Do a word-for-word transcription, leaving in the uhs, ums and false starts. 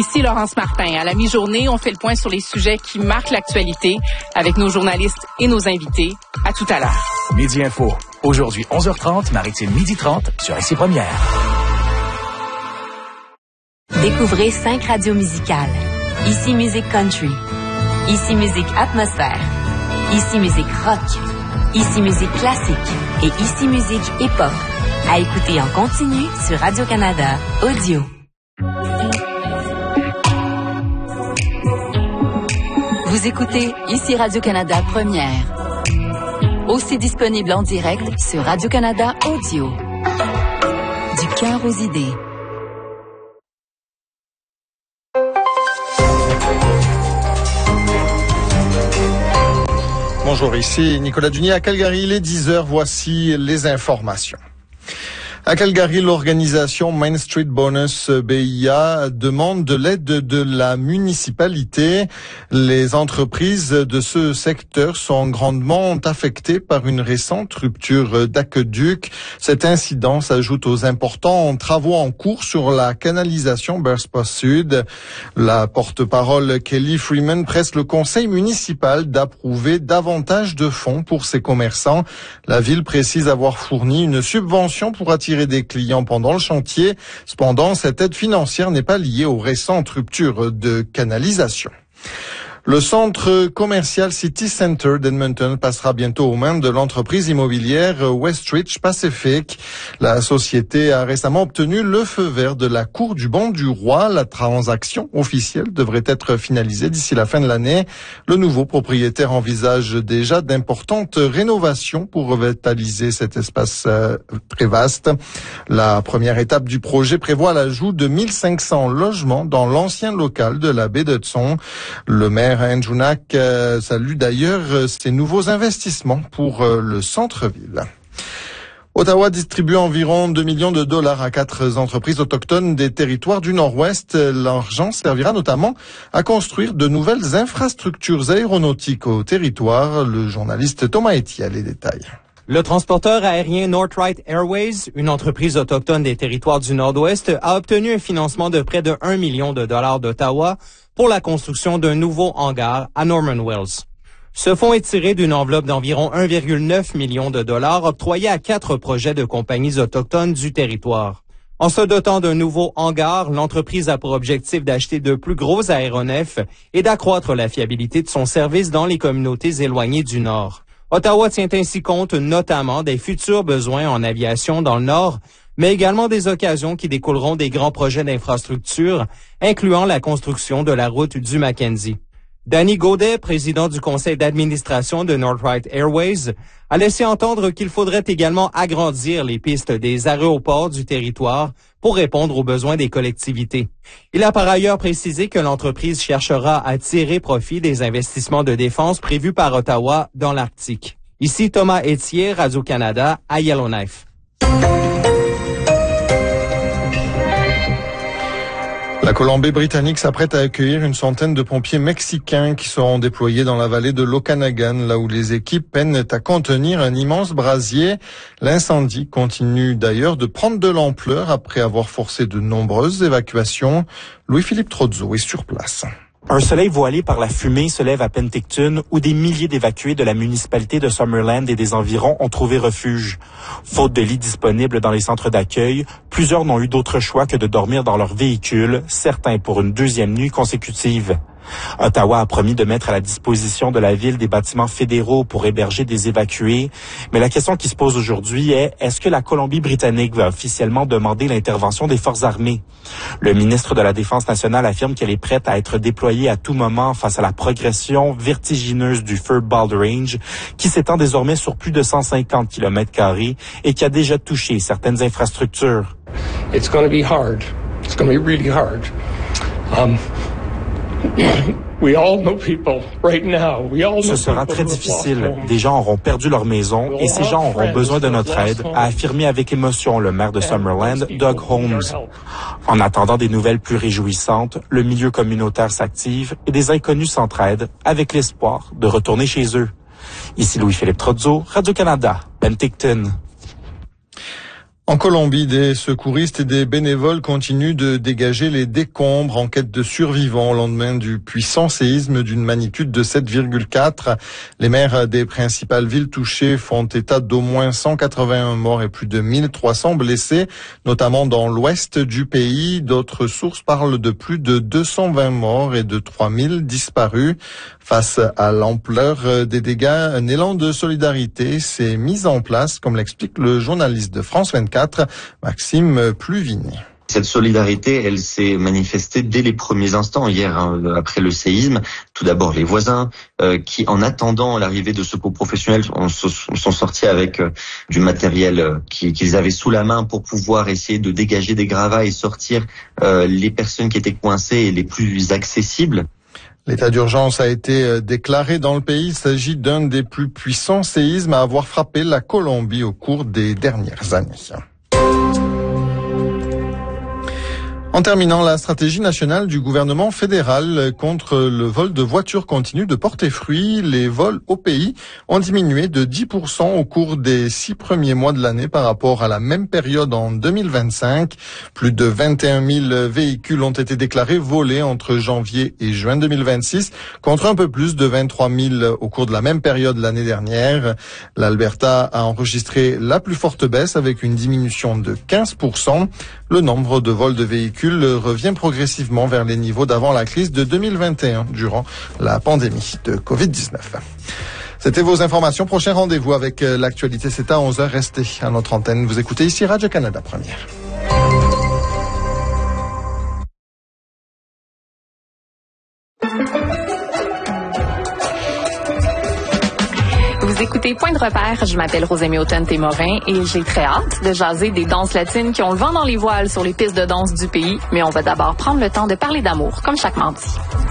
Ici Laurence Martin. À la mi-journée, on fait le point sur les sujets qui marquent l'actualité avec nos journalistes et nos invités. À tout à l'heure. Midi Info. Aujourd'hui, onze heures trente, Maritime midi trente sur Ici Première. Découvrez cinq radios musicales. Ici Musique Country. Ici Musique Atmosphère. Ici Musique Rock. Ici Musique Classique. Et Ici Musique Hip-Hop. À écouter en continu sur Radio-Canada Audio. Vous écoutez Ici Radio-Canada Première. Aussi disponible en direct sur Radio-Canada Audio. Du cœur aux idées. Bonjour, ici Nicolas Dunier à Calgary. Il est dix heures, voici les informations. À Calgary, l'organisation Main Street Bonus B I A demande de l'aide de la municipalité. Les entreprises de ce secteur sont grandement affectées par une récente rupture d'aqueduc. Cet incident s'ajoute aux importants travaux en cours sur la canalisation Bearspaw Sud. La porte-parole Kelly Freeman presse le conseil municipal d'approuver davantage de fonds pour ses commerçants. La ville précise avoir fourni une subvention pour attirer des clients pendant le chantier. Cependant, cette aide financière n'est pas liée aux récentes ruptures de canalisation. Le centre commercial City Center d'Edmonton passera bientôt aux mains de l'entreprise immobilière Westridge Pacific. La société a récemment obtenu le feu vert de la Cour du Bon du Roi. La transaction officielle devrait être finalisée d'ici la fin de l'année. Le nouveau propriétaire envisage déjà d'importantes rénovations pour revitaliser cet espace euh, très vaste. La première étape du projet prévoit l'ajout de mille cinq cents logements dans l'ancien local de la baie d'Hudson. Le maire Andrew Knack euh, salue d'ailleurs euh, ces nouveaux investissements pour euh, le centre-ville. Ottawa distribue environ deux millions de dollars à quatre entreprises autochtones des territoires du Nord-Ouest. L'argent servira notamment à construire de nouvelles infrastructures aéronautiques au territoire. Le journaliste Thomas Etier a les détails. Le transporteur aérien Northright Airways, une entreprise autochtone des territoires du Nord-Ouest, a obtenu un financement de près de un million de dollars d'Ottawa pour la construction d'un nouveau hangar à Norman Wells. Ce fonds est tiré d'une enveloppe d'environ un virgule neuf million de dollars octroyée à quatre projets de compagnies autochtones du territoire. En se dotant d'un nouveau hangar, l'entreprise a pour objectif d'acheter de plus gros aéronefs et d'accroître la fiabilité de son service dans les communautés éloignées du Nord. Ottawa tient ainsi compte notamment des futurs besoins en aviation dans le Nord, mais également des occasions qui découleront des grands projets d'infrastructure, incluant la construction de la route du Mackenzie. Danny Gaudet, président du conseil d'administration de Northright Airways, a laissé entendre qu'il faudrait également agrandir les pistes des aéroports du territoire pour répondre aux besoins des collectivités. Il a par ailleurs précisé que l'entreprise cherchera à tirer profit des investissements de défense prévus par Ottawa dans l'Arctique. Ici Thomas Etier, Radio-Canada, à Yellowknife. La Colombie-Britannique s'apprête à accueillir une centaine de pompiers mexicains qui seront déployés dans la vallée de l'Okanagan, là où les équipes peinent à contenir un immense brasier. L'incendie continue d'ailleurs de prendre de l'ampleur après avoir forcé de nombreuses évacuations. Louis-Philippe Trozzo est sur place. Un soleil voilé par la fumée se lève à Penticton, où des milliers d'évacués de la municipalité de Summerland et des environs ont trouvé refuge. Faute de lits disponibles dans les centres d'accueil, plusieurs n'ont eu d'autre choix que de dormir dans leur véhicule, certains pour une deuxième nuit consécutive. Ottawa a promis de mettre à la disposition de la ville des bâtiments fédéraux pour héberger des évacués. Mais la question qui se pose aujourd'hui est, est-ce que la Colombie-Britannique va officiellement demander l'intervention des forces armées? Le ministre de la Défense nationale affirme qu'elle est prête à être déployée à tout moment face à la progression vertigineuse du feu Bald Range, qui s'étend désormais sur plus de cent cinquante kilomètres carrés et qui a déjà touché certaines infrastructures. It's going to be hard. It's going to be really hard. Um, We all know people right now. We all know Ce sera très difficile. Des gens auront perdu leur maison et ces gens auront besoin de notre aide, a affirmé avec émotion le maire de Summerland, Doug Holmes. En attendant des nouvelles plus réjouissantes, le milieu communautaire s'active et des inconnus s'entraident avec l'espoir de retourner chez eux. Ici Louis-Philippe Trozzo, Radio-Canada, Penticton. En Colombie, des secouristes et des bénévoles continuent de dégager les décombres en quête de survivants au lendemain du puissant séisme d'une magnitude de sept virgule quatre. Les maires des principales villes touchées font état d'au moins cent quatre-vingt-un morts et plus de mille trois cents blessés, notamment dans l'ouest du pays. D'autres sources parlent de plus de deux cent vingt morts et de trois mille disparus. Face à l'ampleur des dégâts, un élan de solidarité s'est mis en place, comme l'explique le journaliste de France vingt-quatre, Maxime Pluvigny. Cette solidarité, elle s'est manifestée dès les premiers instants hier, hein, après le séisme. Tout d'abord, les voisins euh, qui, en attendant l'arrivée de secours professionnels, on, on sont sortis avec euh, du matériel euh, qu'ils avaient sous la main pour pouvoir essayer de dégager des gravats et sortir euh, les personnes qui étaient coincées et les plus accessibles. L'état d'urgence a été déclaré dans le pays. Il s'agit d'un des plus puissants séismes à avoir frappé la Colombie au cours des dernières années. En terminant, la stratégie nationale du gouvernement fédéral contre le vol de voitures continue de porter fruit. Les vols au pays ont diminué de dix pour cent au cours des six premiers mois de l'année par rapport à la même période en deux mille vingt-cinq. Plus de vingt et un mille véhicules ont été déclarés volés entre janvier et juin deux mille vingt-six, contre un peu plus de vingt-trois mille au cours de la même période l'année dernière. L'Alberta a enregistré la plus forte baisse avec une diminution de quinze pour cent. Le nombre de vols de véhicules revient progressivement vers les niveaux d'avant la crise de deux mille vingt et un, durant la pandémie de covid dix-neuf. C'était vos informations. Prochain rendez-vous avec l'actualité, c'est à onze heures. Restez à notre antenne. Vous écoutez ici Radio-Canada Première. Vous écoutez Point de repère, je m'appelle Rosemée Automne-Témorin et j'ai très hâte de jaser des danses latines qui ont le vent dans les voiles sur les pistes de danse du pays. Mais on va d'abord prendre le temps de parler d'amour, comme chaque mardi.